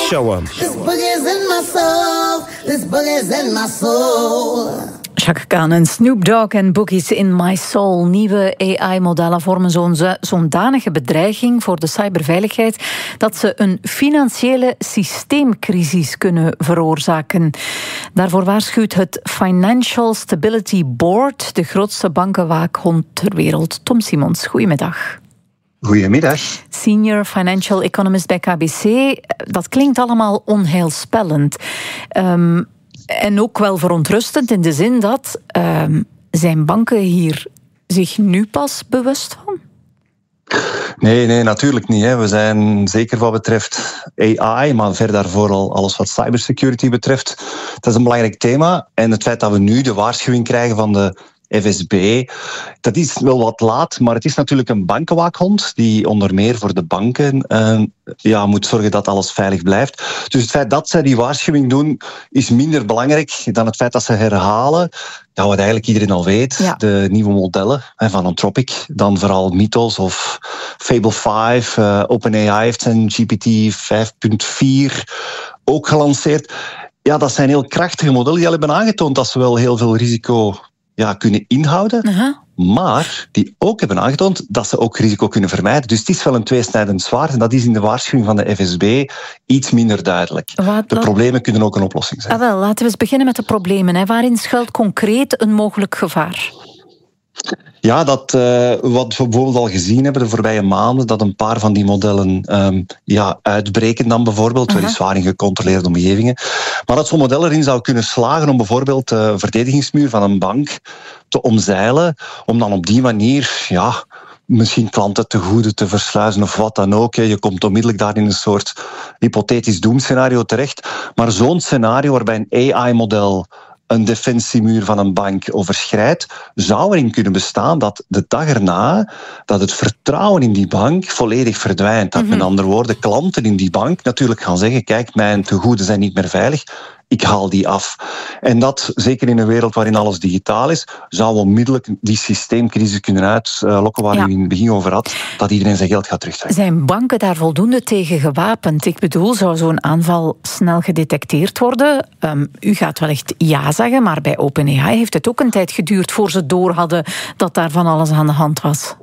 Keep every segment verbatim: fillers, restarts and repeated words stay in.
Show 'em. This boogie's in my soul. This boogie's in my soul. Chaka Khan en Snoop Dogg en Boogies in My Soul. Nieuwe A I-modellen vormen zo'n zodanige bedreiging voor de cyberveiligheid dat ze een financiële systeemcrisis kunnen veroorzaken. Daarvoor waarschuwt het Financial Stability Board, de grootste bankenwaakhond ter wereld. Tom Simons, goedemiddag. Goedemiddag. Senior Financial Economist bij K B C. Dat klinkt allemaal onheilspellend. Um, En ook wel verontrustend in de zin dat uh, zijn banken hier zich nu pas bewust van? Nee, nee, natuurlijk niet. Hè. We zijn zeker wat betreft A I, maar ver daarvoor al alles wat cybersecurity betreft. Dat is een belangrijk thema. En het feit dat we nu de waarschuwing krijgen van de F S B, dat is wel wat laat, maar het is natuurlijk een bankenwaakhond die onder meer voor de banken uh, ja, moet zorgen dat alles veilig blijft. Dus het feit dat zij die waarschuwing doen is minder belangrijk dan het feit dat ze herhalen, ja, wat eigenlijk iedereen al weet, ja. de nieuwe modellen hè, van Anthropic, dan vooral Mythos of Fable vijf, uh, OpenAI heeft zijn G P T vijf punt vier ook gelanceerd. Ja, dat zijn heel krachtige modellen die al hebben aangetoond dat ze wel heel veel risico ja, kunnen inhouden, uh-huh. maar die ook hebben aangetoond dat ze ook risico kunnen vermijden. Dus het is wel een tweesnijdend zwaard en dat is in de waarschuwing van de F S B iets minder duidelijk. Wat, de problemen kunnen ook een oplossing zijn. Ah, wel, laten we eens beginnen met de problemen. Hè. Waarin schuilt concreet een mogelijk gevaar? Ja, dat, uh, wat we bijvoorbeeld al gezien hebben de voorbije maanden, dat een paar van die modellen um, ja, uitbreken dan bijvoorbeeld, uh-huh. weliswaar in gecontroleerde omgevingen. Maar dat zo'n model erin zou kunnen slagen om bijvoorbeeld de verdedigingsmuur van een bank te omzeilen, om dan op die manier ja, misschien klanten te goede te versluizen of wat dan ook. Je komt onmiddellijk daar in een soort hypothetisch doemscenario terecht. Maar zo'n scenario waarbij een A I-model een defensiemuur van een bank overschrijdt, zou erin kunnen bestaan dat de dag erna dat het vertrouwen in die bank volledig verdwijnt. Dat mm-hmm. met andere woorden klanten in die bank natuurlijk gaan zeggen, kijk, mijn tegoeden zijn niet meer veilig, ik haal die af. En dat, zeker in een wereld waarin alles digitaal is, zou onmiddellijk die systeemcrisis kunnen uitlokken waar ja. u in het begin over had, dat iedereen zijn geld gaat terugtrekken. Zijn banken daar voldoende tegen gewapend? Ik bedoel, zou zo'n aanval snel gedetecteerd worden? Um, u gaat wellicht ja zeggen, maar bij OpenAI heeft het ook een tijd geduurd voor ze door hadden dat daar van alles aan de hand was.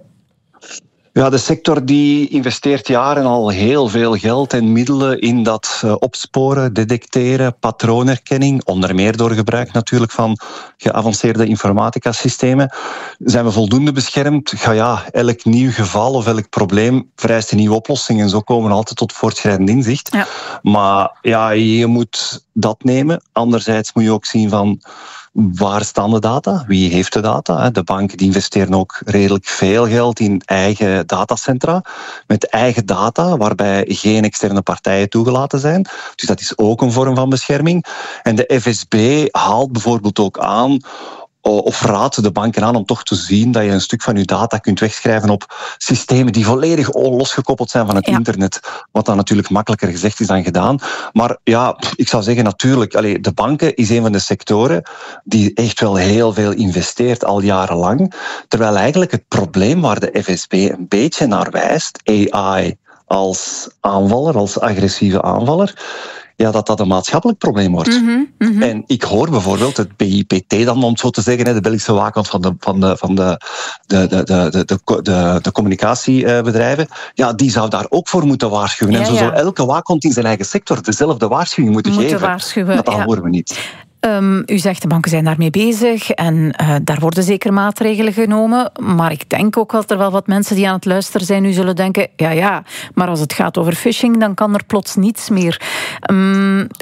Ja, de sector die investeert jaren al heel veel geld en middelen in dat uh, opsporen, detecteren, patroonherkenning, onder meer door gebruik natuurlijk van geavanceerde informatica-systemen. Zijn we voldoende beschermd? Ja, ja, elk nieuw geval of elk probleem vereist een nieuwe oplossing en zo komen we altijd tot voortschrijdend inzicht. Ja. Maar ja, je moet dat nemen. Anderzijds moet je ook zien van waar staan de data? Wie heeft de data? De banken die investeren ook redelijk veel geld in eigen datacentra met eigen data, waarbij geen externe partijen toegelaten zijn. Dus dat is ook een vorm van bescherming. En de F S B haalt bijvoorbeeld ook aan of raadt de banken aan om toch te zien dat je een stuk van je data kunt wegschrijven op systemen die volledig losgekoppeld zijn van het ja. internet. Wat dan natuurlijk makkelijker gezegd is dan gedaan. Maar ja, ik zou zeggen natuurlijk, allee, de banken is een van de sectoren die echt wel heel veel investeert al jarenlang. Terwijl eigenlijk het probleem waar de F S B een beetje naar wijst, A I als aanvaller, als agressieve aanvaller, ja, dat dat een maatschappelijk probleem wordt. Mm-hmm, mm-hmm. En ik hoor bijvoorbeeld het B I P T dan, om het zo te zeggen, de Belgische waakhond van de, van de, van de, de, de, de, de, de, de, de communicatiebedrijven, ja, die zou daar ook voor moeten waarschuwen. Ja, en zo ja. zou elke waakhond in zijn eigen sector dezelfde waarschuwing moeten, moeten geven. Waarschuwen, dat, dat ja. horen we niet. Um, u zegt de banken zijn daarmee bezig en uh, daar worden zeker maatregelen genomen. Maar ik denk ook dat er wel wat mensen die aan het luisteren zijn nu zullen denken, ja ja, maar als het gaat over phishing, dan kan er plots niets meer. Um, uh,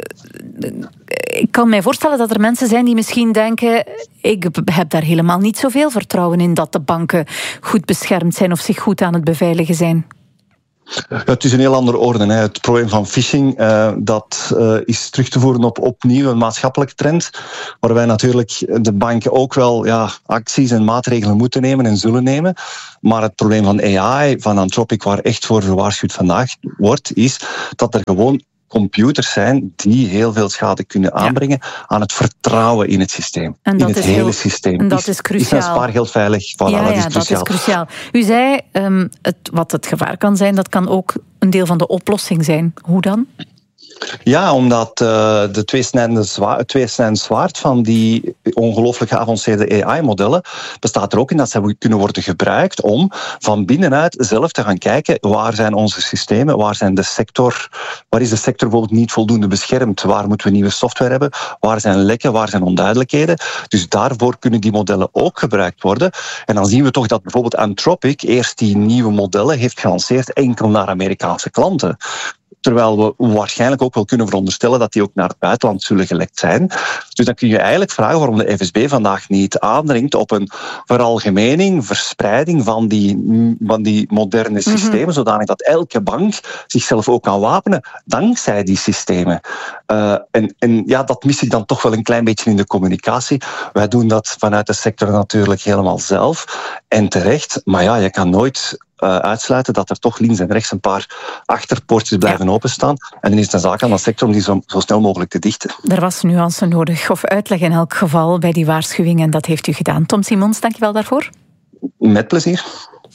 ik kan mij voorstellen dat er mensen zijn die misschien denken, ik heb daar helemaal niet zoveel vertrouwen in dat de banken goed beschermd zijn of zich goed aan het beveiligen zijn. Ja, het is een heel andere orde. Hè. Het probleem van phishing uh, dat, uh, is terug te voeren op opnieuw een maatschappelijke trend, waarbij natuurlijk de banken ook wel ja, acties en maatregelen moeten nemen en zullen nemen. Maar het probleem van A I, van Anthropic, waar echt voor gewaarschuwd vandaag wordt, is dat er gewoon computers zijn die heel veel schade kunnen aanbrengen ja. aan het vertrouwen in het systeem. En dat in het is hele heel, systeem. En dat is, is cruciaal. Is mijn spaargeld veilig? Voilà, ja, dat, is ja, dat is cruciaal. U zei, um, het, wat het gevaar kan zijn, dat kan ook een deel van de oplossing zijn. Hoe dan? Ja, omdat uh, de tweesnijdende zwaard, tweesnijdende zwaard van die ongelooflijk geavanceerde A I-modellen bestaat er ook in dat ze kunnen worden gebruikt om van binnenuit zelf te gaan kijken waar zijn onze systemen, waar zijn de sector, waar is de sector bijvoorbeeld niet voldoende beschermd, waar moeten we nieuwe software hebben, waar zijn lekken, waar zijn onduidelijkheden. Dus daarvoor kunnen die modellen ook gebruikt worden. En dan zien we toch dat bijvoorbeeld Anthropic eerst die nieuwe modellen heeft gelanceerd enkel naar Amerikaanse klanten. Terwijl we waarschijnlijk ook wel kunnen veronderstellen dat die ook naar het buitenland zullen gelekt zijn. Dus dan kun je eigenlijk vragen waarom de F S B vandaag niet aandringt op een veralgemening, verspreiding van die, van die moderne systemen, mm-hmm. zodanig dat elke bank zichzelf ook kan wapenen dankzij die systemen. Uh, en, en ja, dat mis ik dan toch wel een klein beetje in de communicatie. Wij doen dat vanuit de sector natuurlijk helemaal zelf. En terecht, maar ja, je kan nooit Uh, uitsluiten dat er toch links en rechts een paar achterpoortjes blijven ja. openstaan. En dan is het een zaak aan de sector om die zo, zo snel mogelijk te dichten. Er was nuance nodig, of uitleg in elk geval, bij die waarschuwing. En dat heeft u gedaan. Tom Simons, dankjewel daarvoor. Met plezier.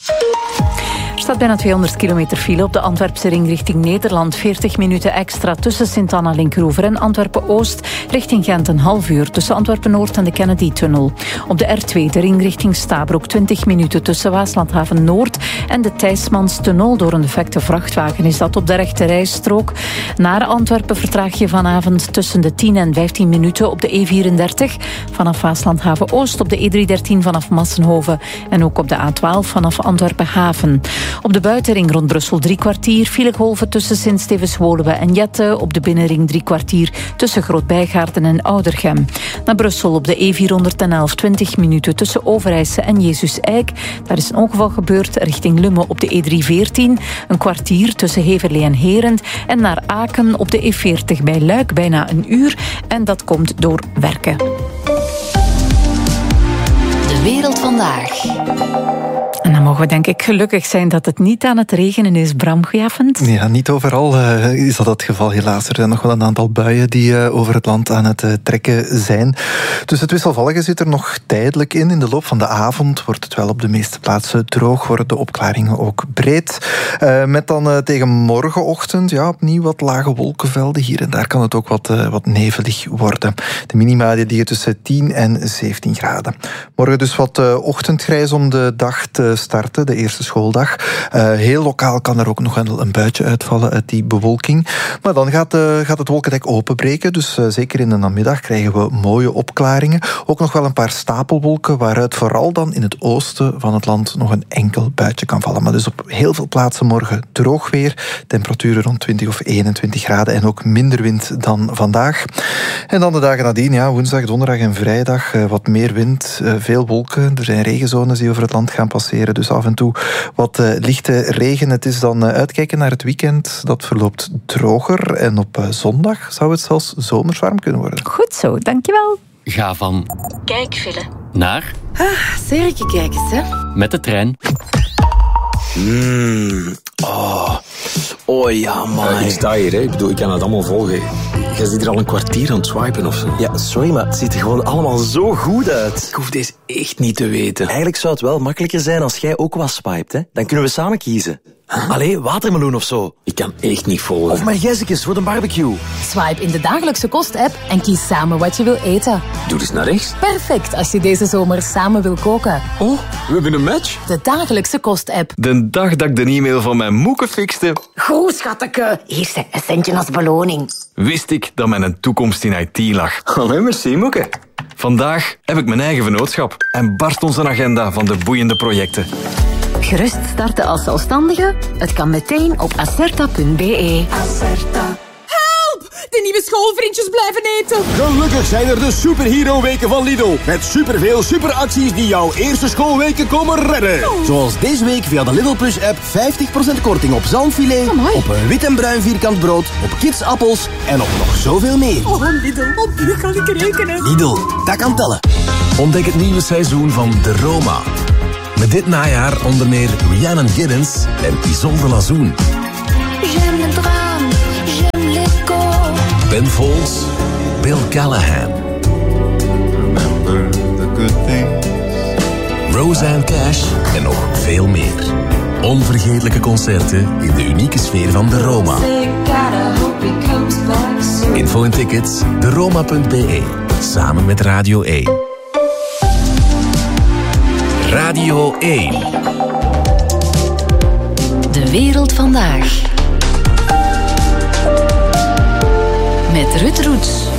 Er staat bijna tweehonderd kilometer file op de Antwerpse ring richting Nederland. veertig minuten extra tussen Sint-Anna-Linkeroever en Antwerpen-Oost. Richting Gent een half uur tussen Antwerpen-Noord en de Kennedy-tunnel. Op de R twee de ring richting Stabroek. twintig minuten tussen Waaslandhaven-Noord en de Thijsmans-tunnel. Door een defecte vrachtwagen is dat op de rechte rijstrook. Naar Antwerpen vertraag je vanavond tussen de tien en vijftien minuten op de E vierendertig. Vanaf Waaslandhaven-Oost op de E driehonderddertien vanaf Massenhoven. En ook op de A twaalf vanaf Antwerpen-Haven. Op de buitenring rond Brussel drie kwartier. Filegolven tussen Sint-Stevens-Woluwe en Jette. Op de binnenring drie kwartier tussen Groot-Bijgaarden en Oudergem. Naar Brussel op de E vierhonderdelf twintig minuten tussen Overijse en Jezus-Eik. Daar is een ongeval gebeurd richting Lummen op de E driehonderdveertien. Een kwartier tussen Heverlee en Herent. En naar Aken op de E veertig bij Luik bijna een uur. En dat komt door werken. De wereld vandaag. En dan mogen we denk ik gelukkig zijn dat het niet aan het regenen is. Bram, goedenavond. Ja, niet overal uh, is dat het geval helaas. Er zijn nog wel een aantal buien die uh, over het land aan het uh, trekken zijn. Dus het wisselvallige zit er nog tijdelijk in. In de loop van de avond wordt het wel op de meeste plaatsen droog. Worden de opklaringen ook breed. Uh, met dan uh, tegen morgenochtend ja, opnieuw wat lage wolkenvelden. Hier en daar kan het ook wat, uh, wat nevelig worden. De minima die liggen tussen tien en zeventien graden. Morgen dus wat uh, ochtendgrijs om de dag te starten, de eerste schooldag. Uh, heel lokaal kan er ook nog een, een buitje uitvallen uit die bewolking. Maar dan gaat, uh, gaat het wolkendek openbreken. Dus uh, zeker in de namiddag krijgen we mooie opklaringen. Ook nog wel een paar stapelwolken, waaruit vooral dan in het oosten van het land nog een enkel buitje kan vallen. Maar dus op heel veel plaatsen morgen droog weer. Temperaturen rond twintig of eenentwintig graden en ook minder wind dan vandaag. En dan de dagen nadien, ja, woensdag, donderdag en vrijdag, uh, wat meer wind, uh, veel wolken. Er zijn regenzones die over het land gaan passeren. Dus af en toe wat uh, lichte regen. Het is dan uh, uitkijken naar het weekend. Dat verloopt droger. En op uh, zondag zou het zelfs zomers warm kunnen worden. Goed zo, dankjewel. Ga van kijkfile naar ah, serietje kijk eens, hè. Met de trein. Mm, oh. oh ja, man. Uh, ik sta hier, hè. Ik bedoel, ik kan het allemaal volgen. Jij zit hier al een kwartier aan het swipen of zo. Ja, sorry, maar het ziet er gewoon allemaal zo goed uit. Ik hoef deze echt niet te weten. Eigenlijk zou het wel makkelijker zijn als jij ook wat swipet, hè. Dan kunnen we samen kiezen. Huh? Allee, watermeloen of zo. Ik kan echt niet volgen. Of margezekes voor de barbecue. Swipe in de dagelijkse kost-app en kies samen wat je wil eten. Doe eens naar rechts. Perfect als je deze zomer samen wil koken. Oh, we hebben een match. De dagelijkse kost-app. De dag dat ik de e-mail van mijn moeke fixte... Goed, schatteke. Hier zijn een centje als beloning. Wist ik dat mijn toekomst in I T lag. Allee, merci, moeke. Vandaag heb ik mijn eigen vennootschap en barst onze agenda van de boeiende projecten. Gerust starten als zelfstandige? Het kan meteen op acerta punt be. Acerta. Help! De nieuwe schoolvriendjes blijven eten. Gelukkig zijn er de superhero-weken van Lidl. Met superveel superacties die jouw eerste schoolweken komen redden. Oh. Zoals deze week via de Lidl Plus-app vijftig procent korting op zalmfilet, Amai. op een wit en bruin vierkant brood, op kidsappels en op nog zoveel meer. Oh, Lidl, op u kan ik rekenen. Lidl, dat kan tellen. Ontdek het nieuwe seizoen van De Roma. Met dit najaar onder meer Rhiannon Giddens en Isolde Lazoen. J'aime le drame, j'aime l'écho. Ben Folds, Bill Callahan. Remember the good things. Roseanne Cash en nog veel meer. Onvergetelijke concerten in de unieke sfeer van de Roma. Info en tickets, de roma punt b e. Samen met Radio één. Radio één. De wereld vandaag. Met Ruud Roets.